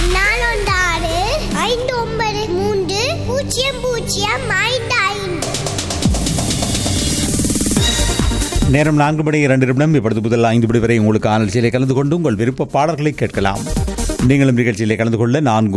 416 593 0055. நேரம் 4 மணி 2 நிமிடம். இப்பொழுது முதல் 5 மணி வரை உங்களுக்கு நிகழ்ச்சியிலே கலந்து கொண்டு உங்கள் விருப்ப பாடல்களை கேட்கலாம். நீங்களும் நிகழ்ச்சியிலே கலந்து கொள்ள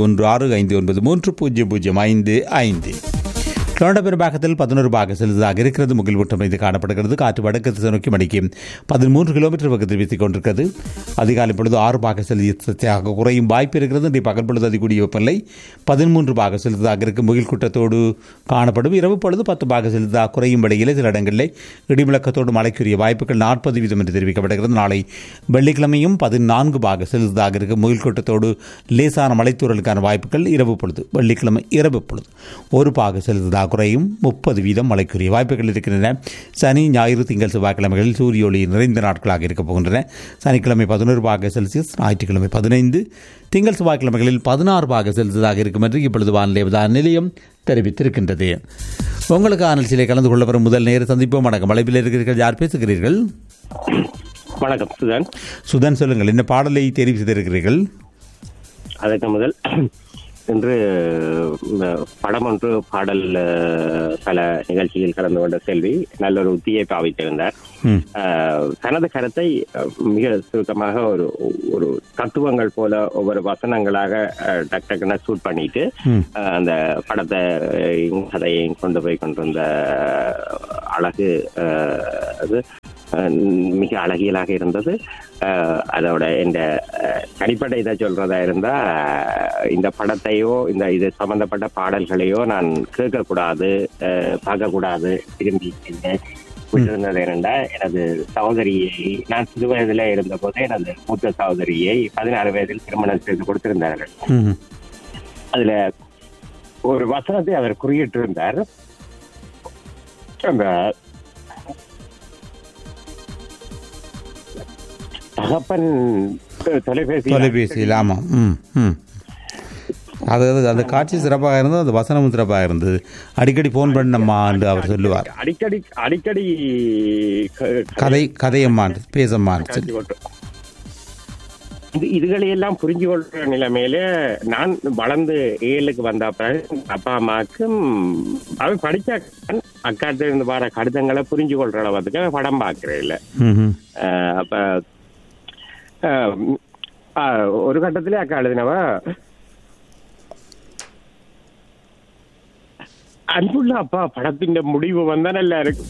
4165900555. டொரண்டோ பெரும்பாகத்தில் 11 பாக செலுத்ததாக இருக்கிறது. முகில் ஊட்டம் இது காணப்படுகிறது. காற்று வடக்கு திசை நோக்கி மணிக்கு 13 கிலோமீட்டர் வேகத்தில் வீசிக் கொண்டிருக்கிறது. அதிகாலை பொழுது 6 பாக செலுத்தியாக குறையும் வாய்ப்பு இருக்கிறது. இன்றைய பகல் பொழுது அதிகூடிய வெப்பநிலை 13 பாக செலுத்ததாக இருக்கும். முகில் கூட்டத்தோடு காணப்படும். இரவு பொழுது 10 பாக செலுத்ததாக குறையும் வழியில் சில இடங்களில் இடிமுழக்கத்தோடு மழைக்குரிய வாய்ப்புகள் 40% என்று தெரிவிக்கப்படுகிறது. நாளை வெள்ளிக்கிழமையும் 14 பாக செலுத்ததாக இருக்கும். முகில் கூட்டத்தோடு லேசான மழைத்தூரலுக்கான வாய்ப்புகள் இரவு பொழுது வெள்ளிக்கிழமை இரவு பொழுது 1 பாக செலுத்ததாக குறையும் 30% மழைக்குரிய வாய்ப்புகள் இருக்கின்றன. சனி ஞாயிறு திங்கள் செவ்வாய்க்கிழமைகளில் சூரிய ஒளி நிறைந்த நாட்களாக இருக்கப் போகின்றன. சனிக்கிழமை 11 பாக செல்சியஸ், ஞாயிற்றுக்கிழமை 15, திங்கள் செவ்வாய்க்கிழமைகளில் 16 பாக செல்சியஸாக இருக்கும் என்று இப்பொழுது வானிலை நிலையம் தெரிவித்திருக்கின்றது. உங்களுக்கு நிகழ்ச்சியிலே கலந்து கொள்ள வரும் முதல் நேர சந்திப்போம். வணக்கம். அழைப்பில் இருக்கிறீர்கள். யார் பேசுகிறீர்கள்? வணக்கம். சுதன். சுதன், சொல்லுங்கள். என்ன பாடலை தெரிவு செய்திருக்கிறீர்கள்? அதற்கு முதல் இன்று படம் ஒன்று பாடல் பல நிகழ்ச்சியில் கலந்து கொண்ட செல்வி நல்ல ஒரு உத்தியை பாவித்திருந்தார். தனது கருத்தை மிக சுருக்கமாக ஒரு தத்துவங்கள் போல ஒவ்வொரு வசனங்களாக டக் டக்குன்னு ஷூட் பண்ணிட்டு அந்த படத்தை கதையை கொண்டு போய் கொண்டிருந்த அழகு அது மிக அழகியலாக இருந்தது. அதோட இந்த தனிப்பட்ட இதை சொல்றதா இருந்தா, இந்த படத்தையோ இந்த இது சம்பந்தப்பட்ட பாடல்களையோ நான் கேட்கக்கூடாது, பார்க்கக்கூடாது திரும்பி விட்டிருந்தது. என்னென்னா, எனது சகோதரியை நான் சிறு வயதுல இருந்த போது எனது மூத்த சகோதரியை 16 வயதில் திருமணம் செய்து கொடுத்திருந்தார்கள். அதுல ஒரு வசனத்தை அவர் குறியிட்டு இருந்தார். அந்த தகப்பன் தொலைபேசியில். ஆமாம். அதாவது அந்த காட்சி சிறப்பாக இருந்தது, அந்த வசனமும் சிறப்பாக இருந்தது. அடிக்கடி போன் பண்ணம்மா என்று அவர் சொல்லுவார். அடிக்கடி கதையம்மா பேசம்மா. இதுகளையெல்லாம் புரிஞ்சு கொள்ற நிலைமையில நான் வளர்ந்து ஏழுக்கு வந்த அப்பா அம்மாவுக்கும் அவன் படிச்ச அக்காட்டு இருந்து வர கடிதங்களை புரிஞ்சு கொள்ற அளவுக்கு படம் பார்க்கிறேன் இல்ல. அப்ப ஒரு கட்டத்திலே அக்கா எழுதினவ, அன்புள்ள அப்பா படத்தின் முடிவு வந்தா நல்லா இருக்கு.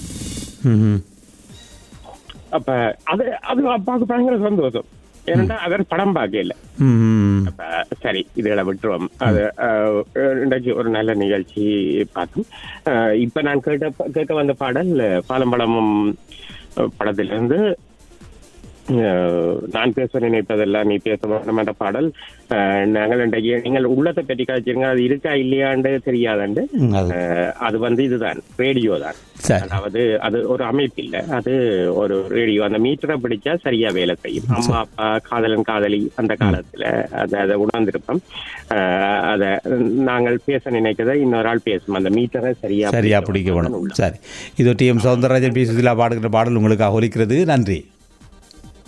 அப்ப அது அப்பாவுக்கு பயங்கர சந்தோஷம். ஏன்னா அவர் படம் பார்க்கல. அப்ப சரி, இதுகளை விட்டுருவோம். அது இன்றைக்கு ஒரு நல்ல நிகழ்ச்சி பார்த்தோம். இப்ப நான் கேட்க வந்த பாடல் பாலம்பழமும் படத்திலிருந்து நான் பேச நினைப்பதெல்லாம் நீ பேச வேணும் என்ற பாடல். நாங்கள் இன்றைக்கு நீங்கள் உள்ளத்தை பற்றி காய்ச்சிருங்க, அது இருக்கா இல்லையாண்டு தெரியாதாண்டு. அது இதுதான், ரேடியோ தான். அதாவது அது ஒரு அமைப்பு இல்லை, அது ஒரு ரேடியோ. அந்த மீட்டரை பிடிச்சா சரியா வேலை செய்யும். அம்மா அப்பா காதலன் காதலி அந்த காலத்துல அதை உணர்ந்திருப்போம். அதை நாங்கள் பேச நினைக்கிறத இன்னொரு ஆள் பேசும், அந்த மீட்டரை சரியா பிடிக்க வேணும். சரி, இது டி.எம். சௌந்தரராஜன் பேசுவதில் பாடுகிற பாடல் உங்களுக்காக ஒலிக்கிறது. நன்றி.